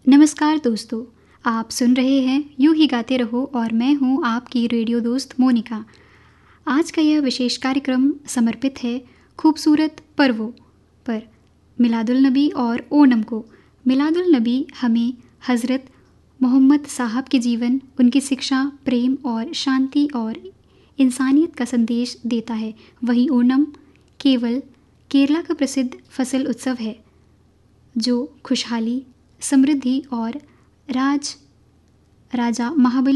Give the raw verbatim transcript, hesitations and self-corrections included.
नमस्कार दोस्तों, आप सुन रहे हैं यूं ही गाते रहो और मैं हूं आपकी रेडियो दोस्त मोनिका। आज का यह विशेष कार्यक्रम समर्पित है खूबसूरत पर्वों पर, मिलादुल नबी और ओणम को। मिलादुल नबी हमें हज़रत मोहम्मद साहब के जीवन, उनकी शिक्षा, प्रेम और शांति और इंसानियत का संदेश देता है। वहीं ओणम केवल केरला का प्रसिद्ध फसल उत्सव है जो खुशहाली, समृद्धि और राज राजा महाबली